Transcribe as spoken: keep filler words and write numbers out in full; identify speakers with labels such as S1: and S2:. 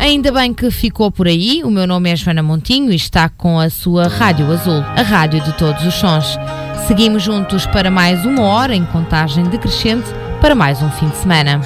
S1: Ainda bem que ficou por aí. O meu nome é Joana Montinho e está com a sua Rádio Azul, a rádio de todos os sons. Seguimos juntos para mais uma hora em contagem decrescente para mais um fim de semana.